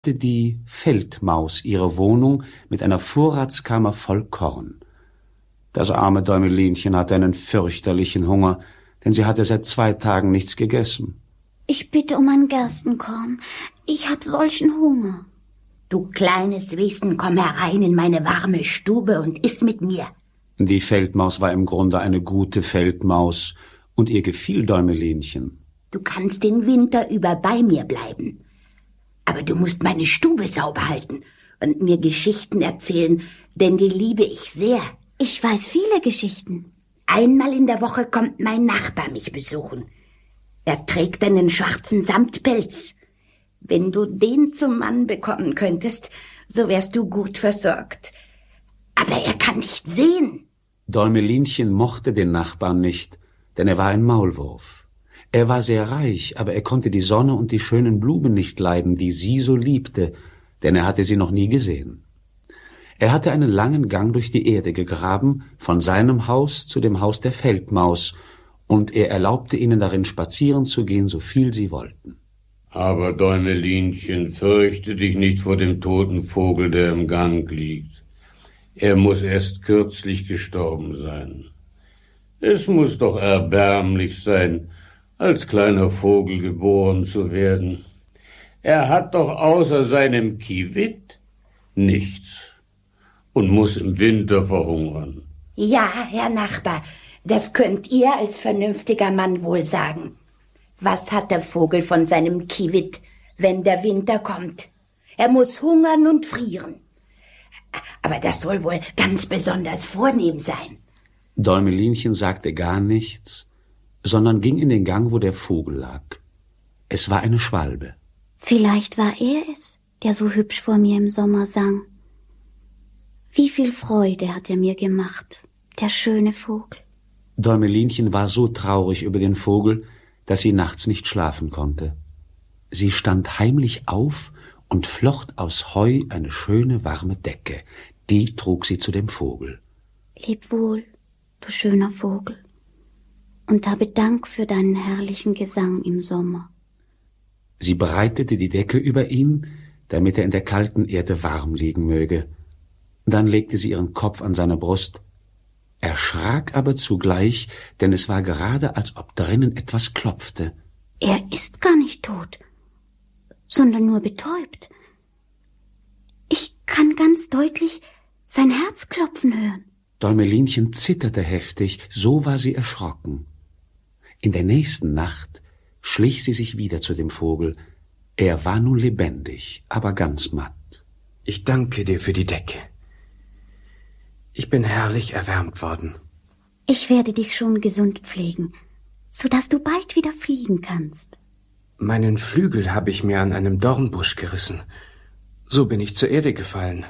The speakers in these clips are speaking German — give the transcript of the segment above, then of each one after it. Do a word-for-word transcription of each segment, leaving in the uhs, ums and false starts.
die Feldmaus ihre Wohnung mit einer Vorratskammer voll Korn. Das arme Däumelinchen hatte einen fürchterlichen Hunger, denn sie hatte seit zwei Tagen nichts gegessen. Ich bitte um ein Gerstenkorn. Ich hab solchen Hunger. Du kleines Wesen, komm herein in meine warme Stube und iss mit mir. Die Feldmaus war im Grunde eine gute Feldmaus, und ihr gefiel Däumelinchen. Du kannst den Winter über bei mir bleiben. Aber du musst meine Stube sauber halten und mir Geschichten erzählen, denn die liebe ich sehr. Ich weiß viele Geschichten. Einmal in der Woche kommt mein Nachbar mich besuchen. Er trägt einen schwarzen Samtpelz. Wenn du den zum Mann bekommen könntest, so wärst du gut versorgt. Aber er kann nicht sehen. Däumelinchen mochte den Nachbarn nicht, denn er war ein Maulwurf. Er war sehr reich, aber er konnte die Sonne und die schönen Blumen nicht leiden, die sie so liebte, denn er hatte sie noch nie gesehen. Er hatte einen langen Gang durch die Erde gegraben, von seinem Haus zu dem Haus der Feldmaus, und er erlaubte ihnen darin spazieren zu gehen, so viel sie wollten. Aber Däumelinchen, fürchte dich nicht vor dem toten Vogel, der im Gang liegt. Er muss erst kürzlich gestorben sein. Es muss doch erbärmlich sein, als kleiner Vogel geboren zu werden. Er hat doch außer seinem Kiewit nichts und muss im Winter verhungern. Ja, Herr Nachbar, das könnt ihr als vernünftiger Mann wohl sagen. Was hat der Vogel von seinem Kiewit, wenn der Winter kommt? Er muss hungern und frieren. Aber das soll wohl ganz besonders vornehm sein. Däumelinchen sagte gar nichts, sondern ging in den Gang, wo der Vogel lag. Es war eine Schwalbe. Vielleicht war er es, der so hübsch vor mir im Sommer sang. Wie viel Freude hat er mir gemacht, der schöne Vogel. Däumelinchen war so traurig über den Vogel, dass sie nachts nicht schlafen konnte. Sie stand heimlich auf und flocht aus Heu eine schöne warme Decke. Die trug sie zu dem Vogel. Leb wohl, du schöner Vogel, und habe Dank für deinen herrlichen Gesang im Sommer. Sie breitete die Decke über ihn, damit er in der kalten Erde warm liegen möge. Dann legte sie ihren Kopf an seine Brust, erschrak aber zugleich, denn es war gerade, als ob drinnen etwas klopfte. Er ist gar nicht tot, sondern nur betäubt. Ich kann ganz deutlich sein Herz klopfen hören. Däumelinchen zitterte heftig, so war sie erschrocken. In der nächsten Nacht schlich sie sich wieder zu dem Vogel. Er war nun lebendig, aber ganz matt. Ich danke dir für die Decke. Ich bin herrlich erwärmt worden. Ich werde dich schon gesund pflegen, so dass du bald wieder fliegen kannst. Meinen Flügel habe ich mir an einem Dornbusch gerissen. So bin ich zur Erde gefallen.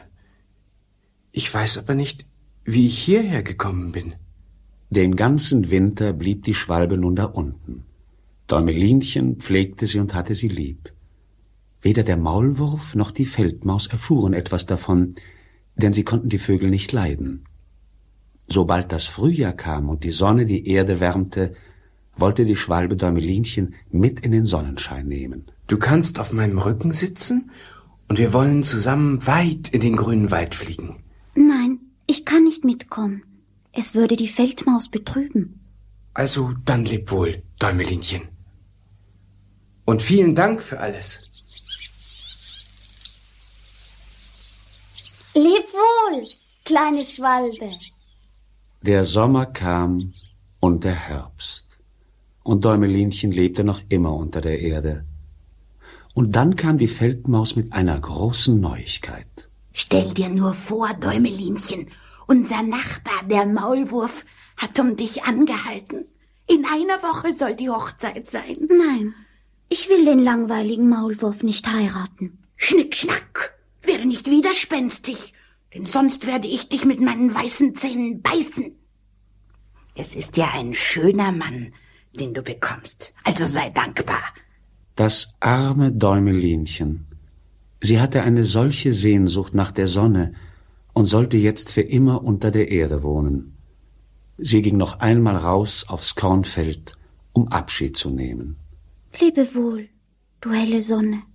Ich weiß aber nicht, wie ich hierher gekommen bin. Den ganzen Winter blieb die Schwalbe nun da unten. Däumelinchen pflegte sie und hatte sie lieb. Weder der Maulwurf noch die Feldmaus erfuhren etwas davon, denn sie konnten die Vögel nicht leiden. Sobald das Frühjahr kam und die Sonne die Erde wärmte, wollte die Schwalbe Däumelinchen mit in den Sonnenschein nehmen. Du kannst auf meinem Rücken sitzen und wir wollen zusammen weit in den grünen Wald fliegen. Nein, ich kann nicht mitkommen. Es würde die Feldmaus betrüben. Also dann leb wohl, Däumelinchen. Und vielen Dank für alles. Leb wohl, kleine Schwalbe. Der Sommer kam und der Herbst. Und Däumelinchen lebte noch immer unter der Erde. Und dann kam die Feldmaus mit einer großen Neuigkeit. Stell dir nur vor, Däumelinchen, unser Nachbar, der Maulwurf, hat um dich angehalten. In einer Woche soll die Hochzeit sein. Nein, ich will den langweiligen Maulwurf nicht heiraten. Schnick, schnack, werde nicht widerspenstig, denn sonst werde ich dich mit meinen weißen Zähnen beißen. Es ist ja ein schöner Mann, den du bekommst, also sei dankbar. Das arme Däumelinchen. Sie hatte eine solche Sehnsucht nach der Sonne und sollte jetzt für immer unter der Erde wohnen. Sie ging noch einmal raus aufs Kornfeld, um Abschied zu nehmen. Lebe wohl, du helle Sonne.